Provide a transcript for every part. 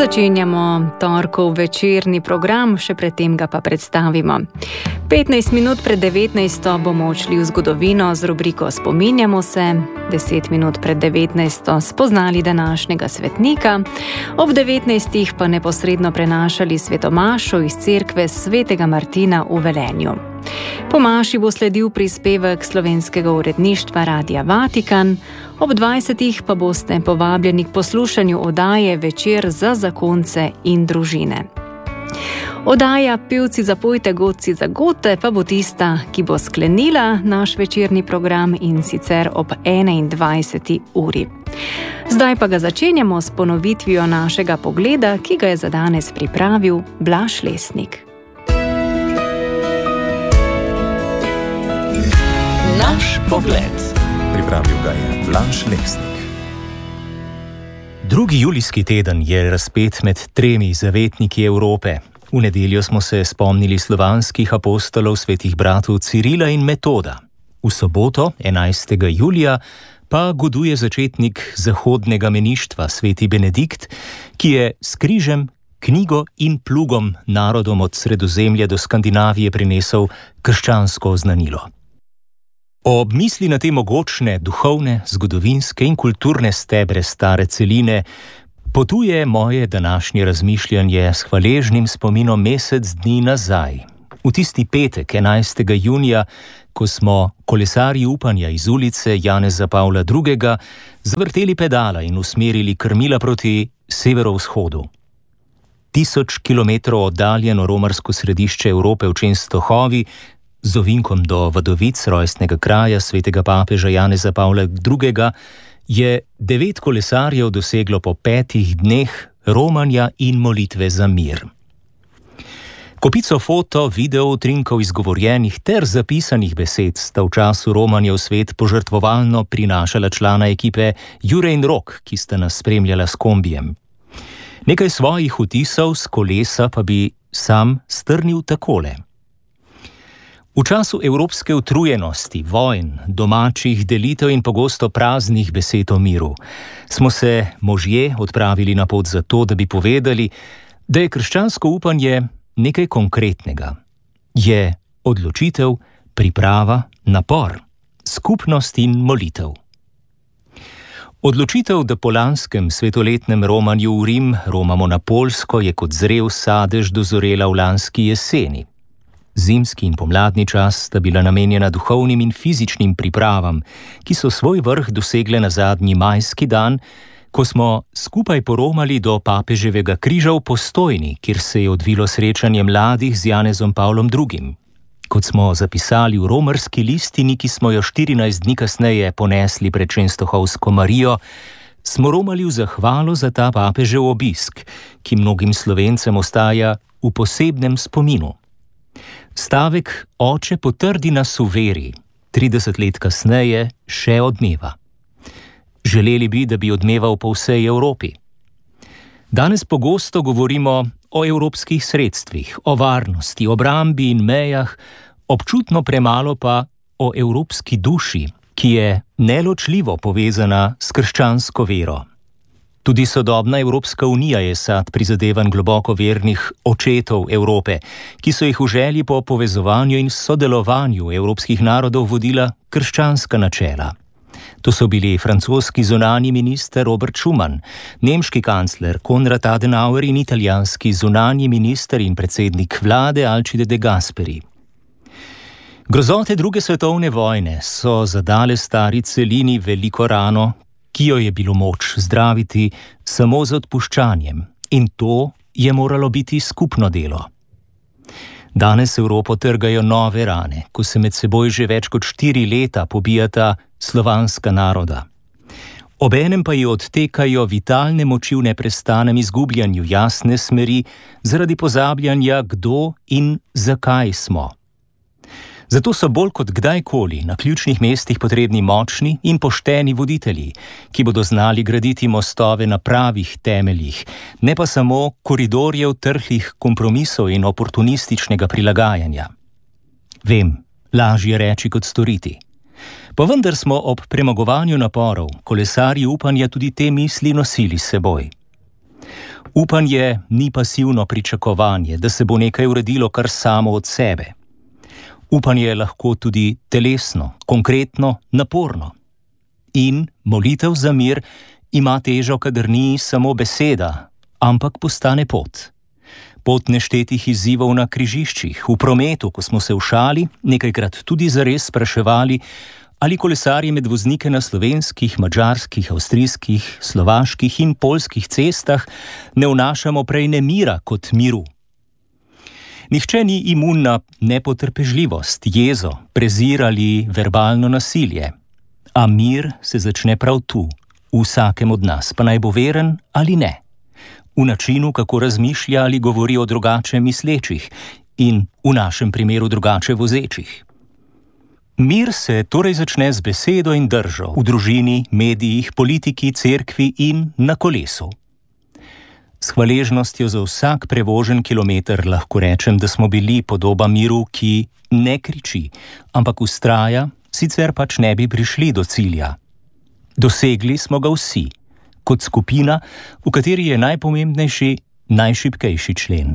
Začenjamo torkov večerni program, še predtem ga pa predstavimo. 15 minut pred 19. bomo odšli v zgodovino z rubriko Spominjamo se, 10 minut pred 19. spoznali današnjega svetnika, ob 19. pa neposredno prenašali svetomašo iz cerkve svetega Martina v Velenju. Po maši bo sledil prispevek slovenskega uredništva Radia Vatikan, ob 20. pa boste povabljeni k poslušanju oddaje Večer za zakonce in družine. Oddaja Pevci zapojte, godci zagote pa bo tista, ki bo sklenila naš večerni program, in sicer ob 21. uri. Zdaj pa ga začenjamo s ponovitvijo našega pogleda, ki ga je za danes pripravil Blaž Lesnik. Naš pogled. Pripravil ga je Blaž Lesnik. 2. julijski teden je razpet med 3 zavetniki Evrope. V nedeljo smo se spomnili slovanskih apostolov svetih bratov Cirila in Metoda. V soboto, 11. julija, pa goduje začetnik zahodnega meništva sveti Benedikt, ki je s križem, knjigo in plugom narodom od Sredozemlja do Skandinavije prinesel krščansko oznanilo. Ob misli na te mogočne, duhovne, zgodovinske in kulturne stebre stare celine potuje moje današnje razmišljanje s hvaležnim spominom mesec dni nazaj. V tisti petek, 11. junija, ko smo kolesarji upanja iz ulice Janeza Pavla II. Zavrteli pedala in usmerili krmila proti severovzhodu. 1000 kilometrov oddaljeno romarsko središče Evrope v Čenstohovi, z ovinkom do Vadovic, rojstnega kraja svetega papeža Janeza Pavla II., je 9 kolesarjev doseglo po 5 dneh romanja in molitve za mir. Kopico foto, video, utrinkov izgovorjenih ter zapisanih besed sta v času romanja v svet požrtvovalno prinašala člana ekipe Jure in Rok, ki sta nas spremljala s kombijem. Nekaj svojih vtisov s kolesa pa bi sam strnil takole. V času evropske utrujenosti, vojn, domačih delitev in pogosto praznih besed o miru smo se možje odpravili na pot za to, da bi povedali, da je krščansko upanje nekaj konkretnega. Je odločitev, priprava, napor, skupnost in molitev. Odločitev, da po lanskem svetoletnem romanju v Rim romamo na Poljsko, je kot zrel sadež dozorela v lanski jeseni. Zimski in pomladni čas sta bila namenjena duhovnim in fizičnim pripravam, ki so svoj vrh dosegle na zadnji majski dan, ko smo skupaj poromali do papeževega križa v Postojni, kjer se je odvilo srečanje mladih z Janezom Pavlom II. Kot smo zapisali v romarski listini, ki smo jo 14 dni kasneje ponesli pred Čenstohovsko Marijo, smo romali v zahvalo za ta papežev obisk, ki mnogim Slovencem ostaja v posebnem spominu. Stavek Oče potrdi nas v veri 30 let kasneje še odmeva. Želeli bi, da bi odmeval po vsej Evropi. Danes pogosto govorimo o evropskih sredstvih, o varnosti, obrambi in mejah, občutno premalo pa o evropski duši, ki je neločljivo povezana s krščansko vero. Tudi sodobna Evropska unija je sad prizadevanj globoko vernih očetov Evrope, ki so jih v želji po povezovanju in sodelovanju evropskih narodov vodila krščanska načela. To so bili francoski zunanji minister Robert Schuman, nemški kancler Konrad Adenauer in italijanski zunanji minister in predsednik vlade Alcide de Gasperi. Grozote 2. svetovne vojne so zadale stari celini veliko rano, ki jo je bilo moč zdraviti samo z odpuščanjem, in to je moralo biti skupno delo. Danes Evropo trgajo nove rane, ko se med seboj že več kot 4 leta pobijata slovanska naroda. Obenem pa ji odtekajo vitalne moči v neprestanem izgubljanju jasne smeri zaradi pozabljanja, kdo in zakaj smo. Zato so bolj kot kdajkoli na ključnih mestih potrebni močni in pošteni voditelji, ki bodo znali graditi mostove na pravih temeljih, ne pa samo koridorjev trhlih kompromisov in oportunističnega prilagajanja. Vem, lažje reči kot storiti. Pa vendar smo ob premagovanju naporov kolesarji upanja tudi te misli nosili s seboj. Upanje ni pasivno pričakovanje, da se bo nekaj uredilo kar samo od sebe. Upanje je lahko tudi telesno, konkretno, naporno. In molitev za mir ima težo, kadar ni samo beseda, ampak postane pot. Pot neštetih izzivov na križiščih, v prometu, ko smo se v šali, nekajkrat tudi zares spraševali, ali kolesarji med voznike na slovenskih, madžarskih, avstrijskih, slovaških in poljskih cestah ne vnašamo prej nemira kot miru. Nihče ni imun na nepotrpežljivost, jezo, prezir ali verbalno nasilje. A mir se začne prav tu, v vsakem od nas, pa naj bo veren ali ne. V načinu, kako razmišlja ali govori o drugače mislečih in v našem primeru drugače vozečih. Mir se torej začne z besedo in držo v družini, medijih, politiki, cerkvi in na kolesu. S hvaležnostjo za vsak prevožen kilometer lahko rečem, da smo bili podoba miru, ki ne kriči, ampak vztraja, sicer pač ne bi prišli do cilja. Dosegli smo ga vsi, kot skupina, v kateri je najpomembnejši, najšibkejši člen.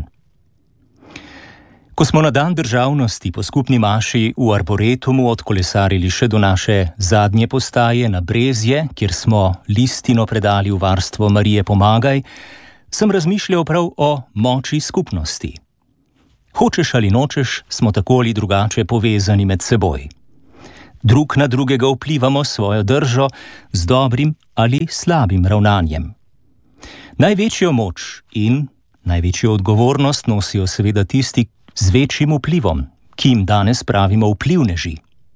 Ko smo na dan državnosti po skupni maši v Arboretumu odkolesarili še do naše zadnje postaje na Brezje, kjer smo listino predali v varstvo Marije Pomagaj, sem razmišljal prav o moči skupnosti. Hočeš ali nočeš, smo tako ali drugače povezani med seboj. Drug na drugega vplivamo s svojo držo, z dobrim ali slabim ravnanjem. Največjo moč in največjo odgovornost nosijo seveda tisti z večjim vplivom, ki jim danes pravimo vplivneži.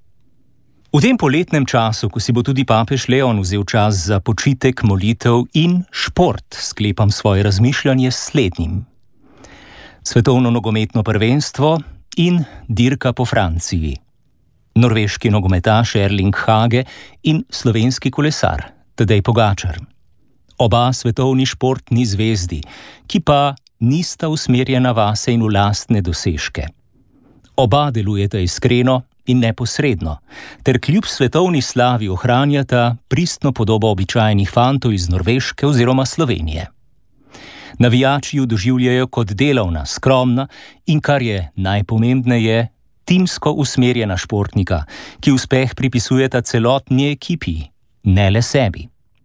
V tem poletnem času, ko si bo tudi papež Leon vzel čas za počitek, molitev in šport, sklepam svoje razmišljanje s slednjim. Svetovno nogometno prvenstvo in dirka po Franciji. Norveški nogometaš Erling Hage in slovenski kolesar Tadej Pogačar. Oba svetovni športni zvezdi, ki pa nista usmerjena vase in v lastne dosežke. Oba delujeta iskreno in neposredno, ter kljub svetovni slavi ohranjata pristno podobo običajnih fantov iz Norveške oziroma Slovenije. Navijači ju doživljajo kot delavna, skromna in, kar je najpomembneje, timsko usmerjena športnika, ki uspeh pripisujeta celotni ekipi, ne le sebi.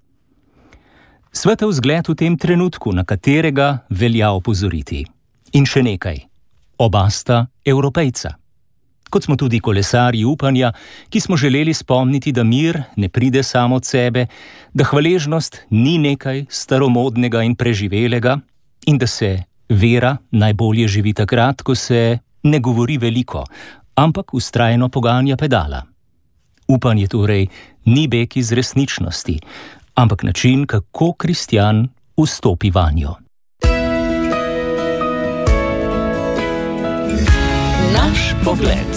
Svetel zgled v tem trenutku, na katerega velja opozoriti. In še nekaj. Oba sta Evropejca. Kot smo tudi kolesarji upanja, ki smo želeli spomniti, da mir ne pride samo od sebe, da hvaležnost ni nekaj staromodnega in preživelega in da se vera najbolje živi takrat, ko se ne govori veliko, ampak vztrajno poganja pedala. Upanje torej ni beg iz resničnosti, ampak način, kako kristjan vstopi vanjo. Naš pogled.